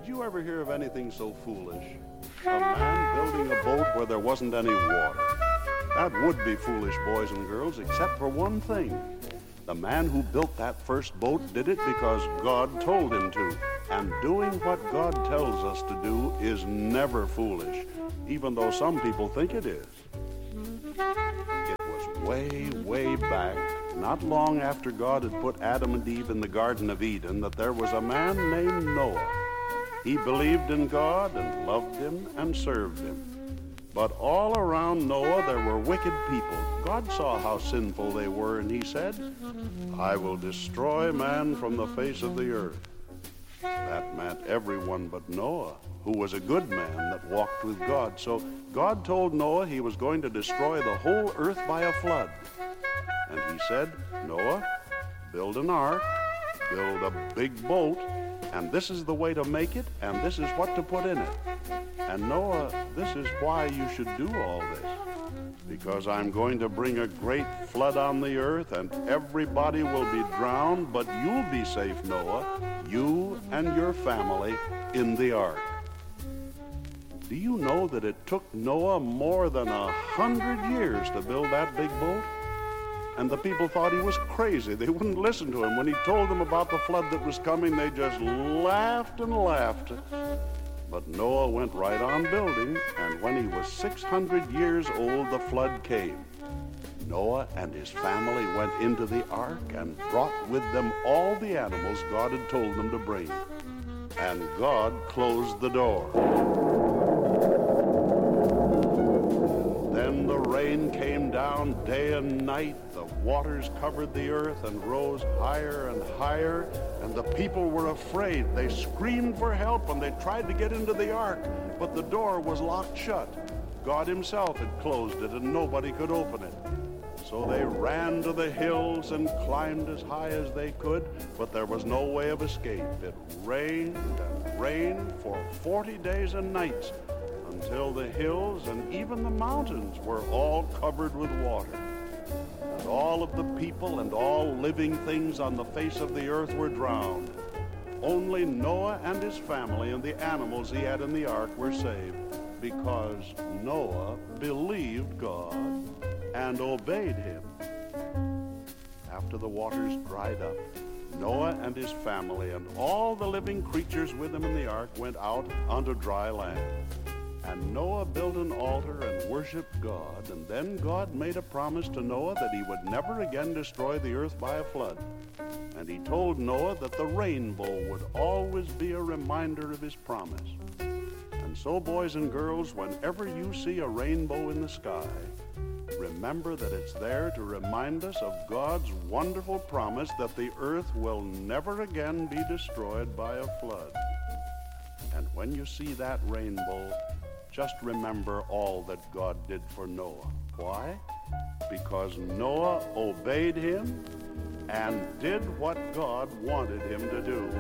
Did you ever hear of anything so foolish? A man building a boat where there wasn't any water. That would be foolish, boys and girls, except for one thing. The man who built that first boat did it because God told him to. And doing what God tells us to do is never foolish, even though some people think it is. It was way, way back, not long after God had put Adam and Eve in the Garden of Eden, that there was a man named Noah. He believed in God and loved him and served him. But all around Noah there were wicked people. God saw how sinful they were, and he said, I will destroy man from the face of the earth. That meant everyone but Noah, who was a good man that walked with God. So God told Noah he was going to destroy the whole earth by a flood. And he said, Noah, build an ark, build a big boat, and this is the way to make it, and this is what to put in it. And Noah, this is why you should do all this. Because I'm going to bring a great flood on the earth, and everybody will be drowned, but you'll be safe, Noah, you and your family in the ark. Do you know that it took Noah more than 100 years to build that big boat? And the people thought he was crazy. They wouldn't listen to him. When he told them about the flood that was coming, they just laughed and laughed. But Noah went right on building, and when he was 600 years old, the flood came. Noah and his family went into the ark and brought with them all the animals God had told them to bring. And God closed the door. Then the rain came down day and night. The waters covered the earth and rose higher and higher, and the people were afraid. They screamed for help, and they tried to get into the ark, but the door was locked shut. God himself had closed it, and nobody could open it. So they ran to the hills and climbed as high as they could, but there was no way of escape. It rained and rained for 40 days and nights, until the hills and even the mountains were all covered with water. And all of the people and all living things on the face of the earth were drowned. Only Noah and his family and the animals he had in the ark were saved, because Noah believed God and obeyed him. After the waters dried up, Noah and his family and all the living creatures with him in the ark went out onto dry land. And Noah built an altar and worshiped God, and then God made a promise to Noah that he would never again destroy the earth by a flood. And he told Noah that the rainbow would always be a reminder of his promise. And so, boys and girls, whenever you see a rainbow in the sky, remember that it's there to remind us of God's wonderful promise that the earth will never again be destroyed by a flood. And when you see that rainbow, just remember all that God did for Noah. Why? Because Noah obeyed him and did what God wanted him to do.